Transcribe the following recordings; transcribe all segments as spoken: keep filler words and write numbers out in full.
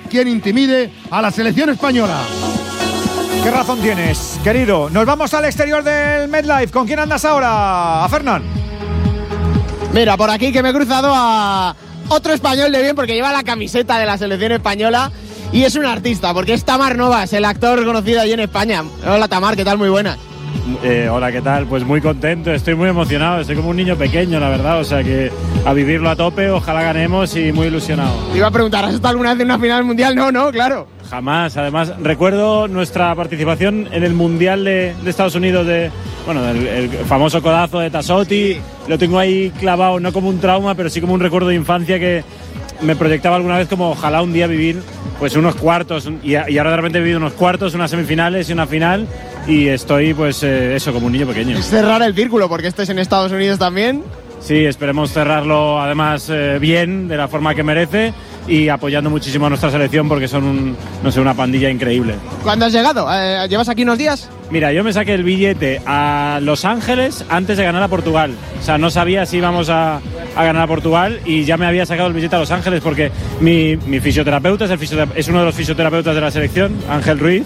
quien intimide a la selección española. ¿Qué razón tienes, querido? Nos vamos al exterior del MetLife. ¿Con quién andas ahora? A Fernán. Mira, por aquí que me he cruzado a otro español de bien porque lleva la camiseta de la selección española y es un artista, porque es Tamar Novas, el actor conocido allí en España. Hola Tamar, ¿qué tal? Muy buenas. Eh, hola, ¿qué tal? Pues muy contento, estoy muy emocionado, estoy como un niño pequeño, la verdad, o sea que a vivirlo a tope, ojalá ganemos y muy ilusionado. Te iba a preguntar, ¿has estado alguna vez en una final mundial? No, no, claro. Jamás, además recuerdo nuestra participación en el Mundial de, de Estados Unidos, de, bueno, el, el famoso codazo de Tassotti, sí. Lo tengo ahí clavado, no como un trauma, pero sí como un recuerdo de infancia que me proyectaba alguna vez como ojalá un día vivir pues unos cuartos, y, y ahora de repente he vivido unos cuartos, unas semifinales y una final, y estoy pues eh, eso, como un niño pequeño. Es cerrar el círculo, porque estés en Estados Unidos también. Sí, esperemos cerrarlo además eh, bien, de la forma que merece, y apoyando muchísimo a nuestra selección porque son un, no sé, una pandilla increíble. ¿Cuándo has llegado? Eh, ¿Llevas aquí unos días? Mira, yo me saqué el billete a Los Ángeles antes de ganar a Portugal. O sea, no sabía si íbamos a, a ganar a Portugal y ya me había sacado el billete a Los Ángeles porque mi, mi fisioterapeuta es, el fisiotera- es uno de los fisioterapeutas de la selección, Ángel Ruiz,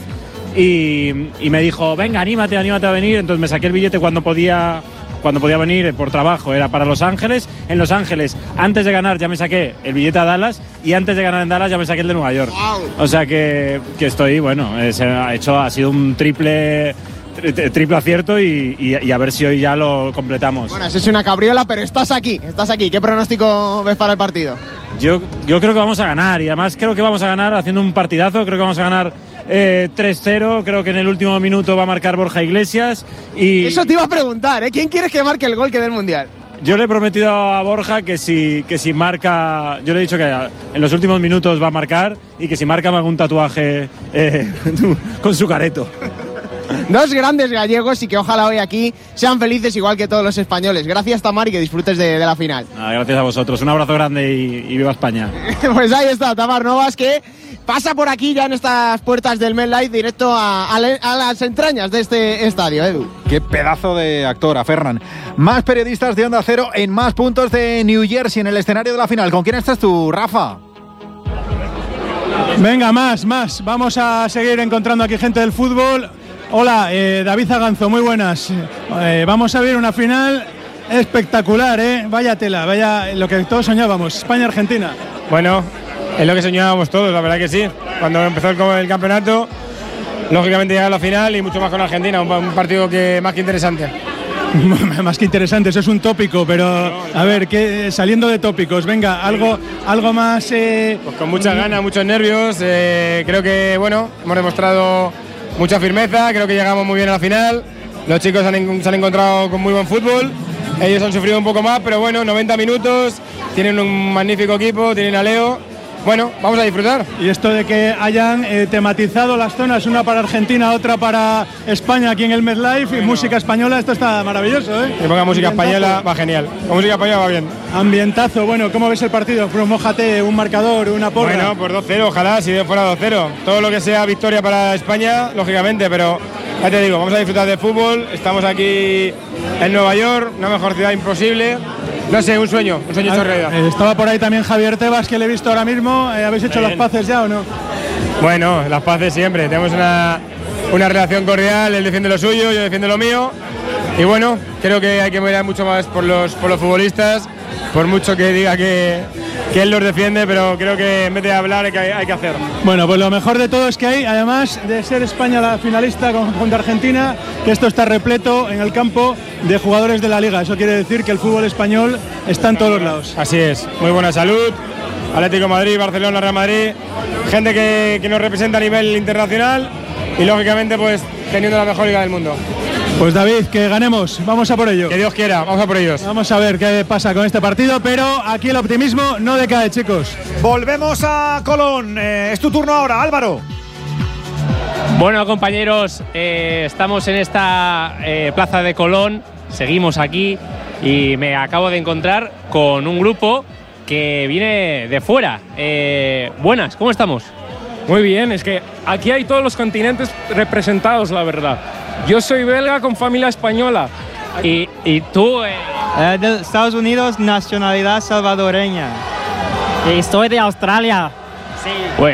y, y me dijo, venga, anímate, anímate a venir. Entonces me saqué el billete cuando podía... cuando podía venir por trabajo, era para Los Ángeles. En Los Ángeles, antes de ganar, ya me saqué el billete a Dallas, y antes de ganar en Dallas ya me saqué el de Nueva York. Wow. O sea que, que estoy, bueno, eh, se ha hecho, ha sido un triple tri- triple acierto y, y, y a ver si hoy ya lo completamos. Bueno, es una cabriola, pero estás aquí, estás aquí. ¿Qué pronóstico ves para el partido? Yo, yo creo que vamos a ganar, y además creo que vamos a ganar haciendo un partidazo, creo que vamos a ganar Eh, tres cero, creo que en el último minuto va a marcar Borja Iglesias y... Eso te iba a preguntar, ¿eh? ¿Quién quieres que marque el gol que dé el Mundial? Yo le he prometido a Borja que si, que si marca, yo le he dicho que en los últimos minutos va a marcar, y que si marca me haga un tatuaje eh, con su careto. Dos grandes gallegos, y que ojalá hoy aquí sean felices igual que todos los españoles. Gracias, Tamar, y que disfrutes de, de la final. Ah, gracias a vosotros, un abrazo grande y, y viva España. Pues ahí está Tamar Novas, que pasa por aquí ya en estas puertas del MetLife directo a, a, le, a las entrañas de este estadio, Edu. Qué pedazo de actor, a Ferran. Más periodistas de Onda Cero en más puntos de New Jersey en el escenario de la final. ¿Con quién estás tú, Rafa? Venga, más, más. Vamos a seguir encontrando aquí gente del fútbol. Hola, eh, David Zaganzo, muy buenas. Eh, vamos a ver una final espectacular, ¿eh? Vaya tela, vaya lo que todos soñábamos, España-Argentina. Bueno, es lo que soñábamos todos, la verdad que sí. Cuando empezó el, el campeonato, lógicamente llegar a la final y mucho más con Argentina, un, un partido que más que interesante. Más que interesante, eso es un tópico, pero a ver, que, saliendo de tópicos, venga, algo, algo más... Eh... Pues con muchas ganas, muchos nervios, eh, creo que, bueno, hemos demostrado mucha firmeza, creo que llegamos muy bien a la final, los chicos han, se han encontrado con muy buen fútbol, ellos han sufrido un poco más, pero bueno, noventa minutos, tienen un magnífico equipo, tienen a Leo. Bueno, vamos a disfrutar. Y esto de que hayan eh, tematizado las zonas, una para Argentina, otra para España aquí en el MetLife, bueno, y música española, esto está maravilloso, ¿eh? Que ponga música española, va genial. Con música española va bien. Ambientazo, bueno, ¿cómo ves el partido? Pues mójate, un marcador, una porra. Bueno, pues dos cero, ojalá, si fuera dos cero. Todo lo que sea victoria para España, lógicamente, pero ya te digo, vamos a disfrutar de fútbol. Estamos aquí en Nueva York, una mejor ciudad imposible. No sé, un sueño, un sueño hecho realidad. Eh, estaba por ahí también Javier Tebas, que le he visto ahora mismo. Eh, ¿Habéis hecho las paces ya o no? Bueno, las paces siempre. Tenemos una, una relación cordial, él defiende lo suyo, yo defiendo lo mío. Y bueno, creo que hay que mirar mucho más por los, por los futbolistas, por mucho que diga que, que él los defiende, pero creo que en vez de hablar hay que, hay que hacer. Bueno, pues lo mejor de todo es que hay, además de ser España la finalista contra Argentina, que esto está repleto en el campo de jugadores de la Liga. Eso quiere decir que el fútbol español está en todos los lados. Así es, muy buena salud. Atlético de Madrid, Barcelona, Real Madrid, gente que, que nos representa a nivel internacional y lógicamente pues teniendo la mejor liga del mundo. Pues David, que ganemos, vamos a por ello. Que Dios quiera, vamos a por ellos. Vamos a ver qué pasa con este partido, pero aquí el optimismo no decae, chicos. Volvemos a Colón, eh, es tu turno ahora, Álvaro. Bueno, compañeros, eh, estamos en esta eh, plaza de Colón, seguimos aquí y me acabo de encontrar con un grupo que viene de fuera. Eh, buenas, ¿cómo estamos? Muy bien, es que aquí hay todos los continentes representados, la verdad. Yo soy belga con familia española. ¿Y, y tú? Eh... Eh, de Estados Unidos, nacionalidad salvadoreña. Y estoy de Australia. Sí. Bueno.